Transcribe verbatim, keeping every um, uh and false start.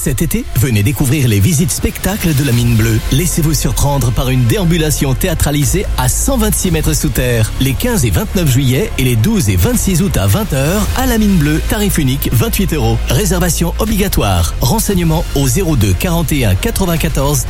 Cet été, venez découvrir les visites spectacles de la Mine Bleue. Laissez-vous surprendre par une déambulation théâtralisée à cent vingt-six mètres sous terre. Les quinze et vingt-neuf juillet et les douze et vingt-six août à vingt heures à la Mine Bleue. Tarif unique vingt-huit euros. Réservation obligatoire. Renseignements au zéro deux quarante et un quatre-vingt-quatorze